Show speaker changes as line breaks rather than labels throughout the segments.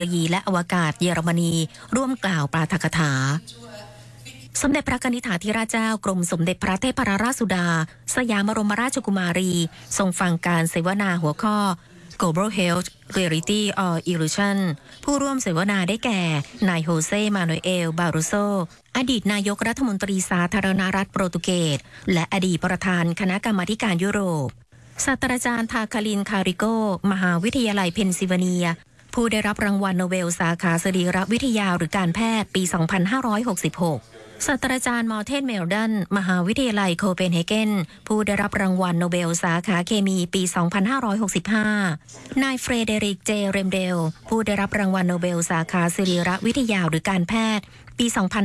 โลยีและอวกาศเยอรมนีร่วมกล่าวปาฐกถาสมเด็จพระกนิษฐาธิราชเจ้ากรมสมเด็จพระเทพรัตนราชสุดาสยามบรมราชกุมารีทรงฟังการเสวนาหัวข้อ Global Health Reality or Illusion ผู้ร่วมเสวนาได้แก่นายโฮเซมานูเอลบารุโซอดีตนายกรัฐมนตรีสาธารณรัฐโปรตุเกสและอดีตประธานคณะกรรมาการยุโรปศาสตราจารย์ทาคาลินคาริโกมหาวิทยาลัยเพนซิลเวเนียผู้ได้รับรางวัลโนเบลสาขาสรีรวิทยาหรือการแพทย์ปี 2566 ศาสตราจารย์มอร์เทนเมลดันมหาวิทยาลัยโคเปนเฮเกนผู้ได้รับรางวัลโนเบลสาขาเคมีปี 2565 นายเฟรเดริก เจ เรมเดลผู้ได้รับรางวัลโนเบลสาขาสรีรวิทยาหรือการแพทย์ปี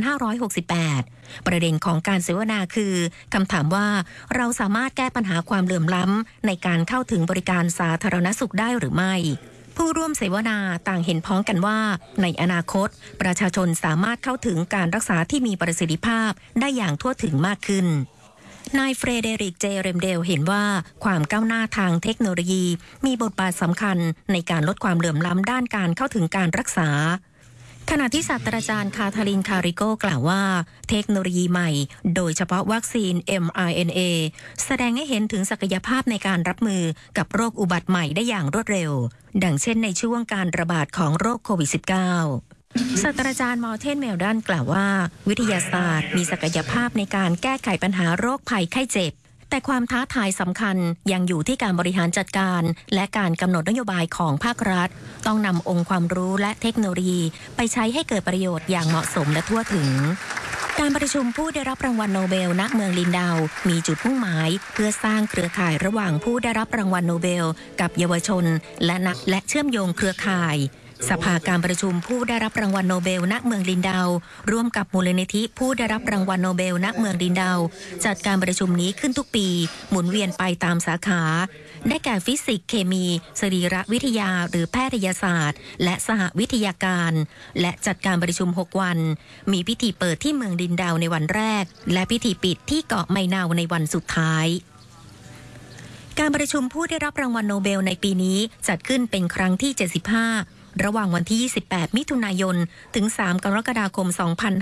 2568 ประเด็นของการเสวนาคือคำถามว่าเราสามารถแก้ปัญหาความเหลื่อมล้ำในการเข้าถึงบริการสาธารณสุขได้หรือไม่ผู้ร่วมเสวนาต่างเห็นพ้องกันว่าในอนาคตประชาชนสามารถเข้าถึงการรักษาที่มีประสิทธิภาพได้อย่างทั่วถึงมากขึ้นนายเฟรเดริก เจ เรมเดลเห็นว่าความก้าวหน้าทางเทคโนโลยีมีบทบาทสำคัญในการลดความเหลื่อมล้ำด้านการเข้าถึงการรักษาขณะที่ศาสตราจารย์คาทาลินคาริโกกล่าวว่าเทคโนโลยีใหม่โดยเฉพาะวัคซีน mRNA แสดงให้เห็นถึงศักยภาพในการรับมือกับโรคอุบัติใหม่ได้อย่างรวดเร็วดังเช่นในช่วงการระบาดของโรคโควิด -19 ศาสตราจารย์มอร์เทนเมลดันกล่าวว่าวิทยาศาสตร์มีศักยภาพในการแก้ไขปัญหาโรคภัยไข้เจ็บแต่ความท้าทายสำคัญยังอยู่ที่การบริหารจัดการและการกำหนดนโยบายของภาครัฐต้องนำองค์ความรู้และเทคโนโลยีไปใช้ให้เกิดประโยชน์อย่างเหมาะสมและทั่วถึงการประชุมผู้ได้รับรางวัลโนเบลณเมืองลินดาวมีจุดมุ่งหมายเพื่อสร้างเครือข่ายระหว่างผู้ได้รับรางวัลโนเบลกับเยาวชนและเชื่อมโยงเครือข่ายสภาการประชุมผู้ได้รับรางวัลโนเบลณเมืองลินดาวร่วมกับมูลนิธิผู้ได้รับรางวัลโนเบลณเมืองลินดาวจัดการประชุมนี้ขึ้นทุกปีหมุนเวียนไปตามสาขาได้แก่ฟิสิกส์เคมีสรีรวิทยาหรือแพทยศาสตร์และสหวิทยาการและจัดการประชุม6วันมีพิธีเปิดที่เมืองลินดาวในวันแรกและพิธีปิดที่เกาะไมนาวในวันสุดท้ายการประชุมผู้ได้รับรางวัลโนเบลในปีนี้จัดขึ้นเป็นครั้งที่75ระหว่างวันที่28มิถุนายนถึง3กรกฎาคม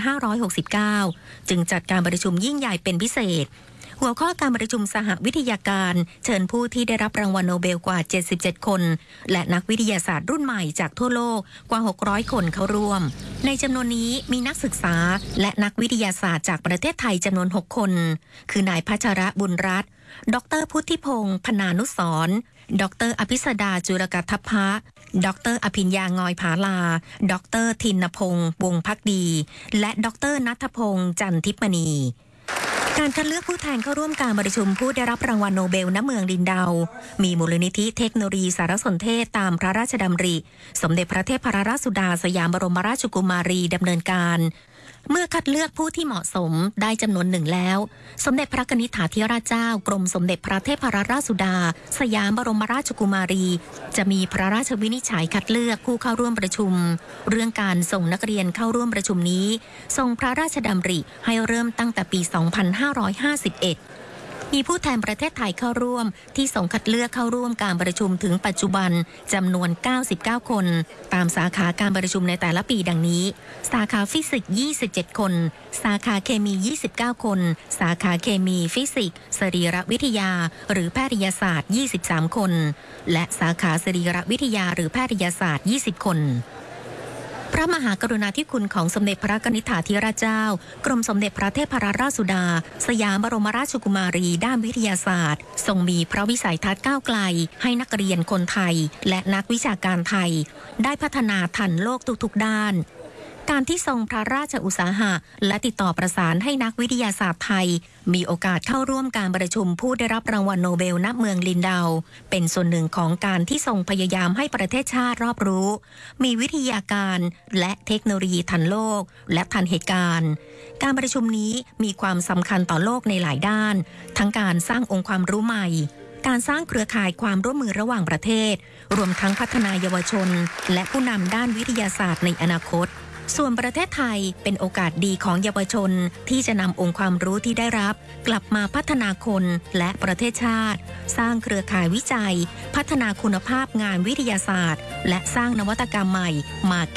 2569จึงจัดการประชุมยิ่งใหญ่เป็นพิเศษหัวข้อการประชุมสหวิทยาการเชิญผู้ที่ได้รับรางวัลโนเบลกว่า77คนและนักวิทยาศาสตร์รุ่นใหม่จากทั่วโลกกว่า600คนเข้าร่วมในจำนวนนี้มีนักศึกษาและนักวิทยาศาสตร์จากประเทศไทยจำนวน6คนคือนายพัชระบุญรัตน์ดร.พุทธิพงศ์พนานุสรณ์ดร.อภิสดาจุลกัทพะดร.อภิญญางอยผาลาดร.ทินพงศ์วงศ์ภักดีและดร.ณัฐพงศ์จันทิพมณีการคัดเลือกผู้แทนเข้าร่วมการประชุมผู้ได้รับรางวัลโนเบลณเมืองลินดาวมีมูลนิธิเทคโนโลยีสารสนเทศตามพระราชดำริสมเด็จพระเทพรัตนราชสุดาสยามบรมราชกุมารีดำเนินการเมื่อคัดเลือกผู้ที่เหมาะสมได้จำนวนหนึ่งแล้วสมเด็จพระกนิษฐาธิราชเจ้ากรมสมเด็จพระเทพรัตนราชสุดาสยามบรมราชกุมารีจะมีพระราชวินิจฉัยคัดเลือกผู้เข้าร่วมประชุมเรื่องการส่งนักเรียนเข้าร่วมประชุมนี้ทรงพระราชดำริให้เริ่มตั้งแต่ปี 2551มีผู้แทนประเทศไทยเข้าร่วมที่ส่งคัดเลือกเข้าร่วมการประชุมถึงปัจจุบันจำนวน99คนตามสาขาการประชุมในแต่ละปีดังนี้สาขาฟิสิกส์27คนสาขาเคมี29คนสาขาเคมีฟิสิกส์สรีรวิทยาหรือแพทยศาสตร์23คนและสาขาสรีรวิทยาหรือแพทยศาสตร์20คนพระมหากรุณาธิคุณของสมเด็จพระกนิษฐาธิราชเจ้ากรมสมเด็จพระเทพรัตนราชสุดาสยามบรมราชกุมารีด้านวิทยาศาสตร์ทรงมีพระวิสัยทัศน์ก้าวไกลให้นักเรียนคนไทยและนักวิชาการไทยได้พัฒนาทันโลกทุกๆด้านการที่ทรงพระราชอุตสาหะและติดต่อประสานให้นักวิทยาศาสตร์ไทยมีโอกาสเข้าร่วมการประชุมผู้ได้รับรางวัลโนเบลณเมืองลินดาวเป็นส่วนหนึ่งของการที่ทรงพยายามให้ประเทศชาติรอบรู้มีวิทยาการและเทคโนโลยีทันโลกและทันเหตุการณ์การประชุมนี้มีความสำคัญต่อโลกในหลายด้านทั้งการสร้างองค์ความรู้ใหม่การสร้างเครือข่ายความร่วมมือระหว่างประเทศรวมทั้งพัฒนาเยาวชนและผู้นำด้านวิทยาศาสตร์ในอนาคตส่วนประเทศไทยเป็นโอกาสดีของเยาวชนที่จะนำองค์ความรู้ที่ได้รับกลับมาพัฒนาคนและประเทศชาติสร้างเครือข่ายวิจัยพัฒนาคุณภาพงานวิทยาศาสตร์และสร้างนวัตกรรมใหม่มา